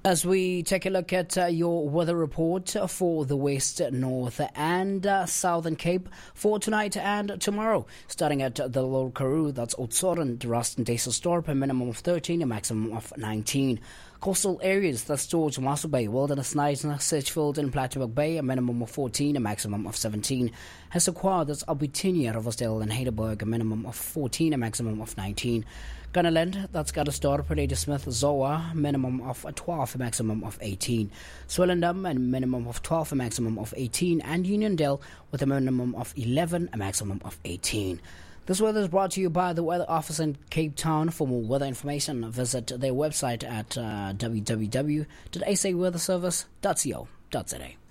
As we take a look at your weather report for the West, North and Southern Cape for tonight and tomorrow. Starting at the Lower Karoo, that's Oudtshoorn, Rustenburg, Duysseldorp, a minimum of 13, a maximum of 19. Coastal areas, that's George Mossel Bay, Wilderness Knysna, Sedgefield and Platteberg Bay, a minimum of 14, a maximum of 17. Hessequa, that's Albertinia, Riversdale and Heidelberg, a minimum of 14, a maximum of 19. Gunnerland, that's Guttersdorp, Ladysmith, Zoa, minimum of 12, a maximum of 18. Swellendam, a minimum of 12, a maximum of 18. And Uniondale with a minimum of 11, a maximum of 18. This weather is brought to you by the Weather Office in Cape Town. For more weather information, visit their website at www.asaweatherservice.co.za.